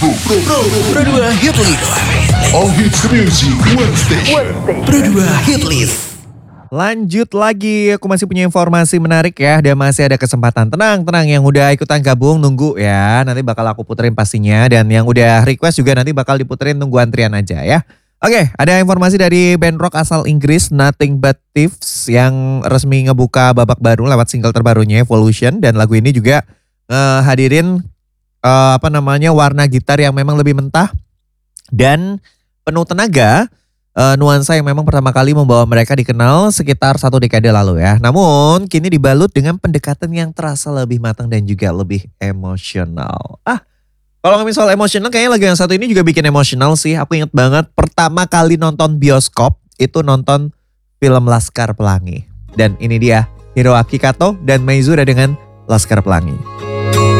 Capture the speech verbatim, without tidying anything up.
Pro dua Hit List. All hits music, one station. Pro dua Hit List. Lanjut lagi, aku masih punya informasi menarik ya. Dan masih ada kesempatan. Tenang, tenang yang udah ikutan gabung nunggu ya. Nanti bakal aku puterin pastinya. Dan yang udah request juga nanti bakal diputerin, tunggu antrian aja ya. Oke, ada informasi dari band rock asal Inggris Nothing But Thieves yang resmi ngebuka babak baru lewat single terbarunya Evolution. Dan lagu ini juga uh, hadirin uh, apa namanya warna gitar yang memang lebih mentah dan penuh tenaga. Uh, nuansa yang memang pertama kali membawa mereka dikenal sekitar satu dekade lalu ya. Namun kini dibalut dengan pendekatan yang terasa lebih matang dan juga lebih emosional. Ah, kalau ngomongin soal emosional kayaknya lagu yang satu ini juga bikin emosional sih. Aku inget banget pertama kali nonton bioskop itu nonton film Laskar Pelangi. Dan ini dia Hiroaki Kato dan Maizura dengan Laskar Pelangi.